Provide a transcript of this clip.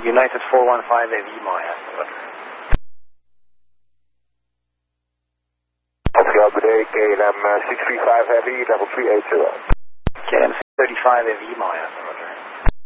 United 415 AV Maya. Oscar, good day, KLM 635 Heavy, level 380. KLM 635 AV Maya.